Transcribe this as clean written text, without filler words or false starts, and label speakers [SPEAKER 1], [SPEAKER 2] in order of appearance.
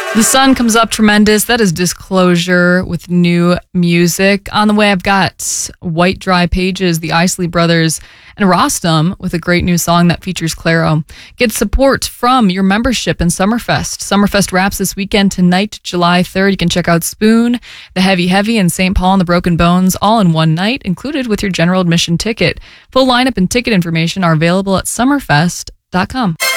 [SPEAKER 1] The sun comes up tremendous. That is Disclosure with new music. On the way, I've got White Dry Pages, the Isley Brothers, and Rostam with a great new song that features Clairo. Get support from your membership in Summerfest. Summerfest wraps this weekend tonight, July 3rd. You can check out Spoon, The Heavy Heavy, and St. Paul and the Broken Bones all in one night, included with your general admission ticket. Full lineup and ticket information are available at summerfest.com.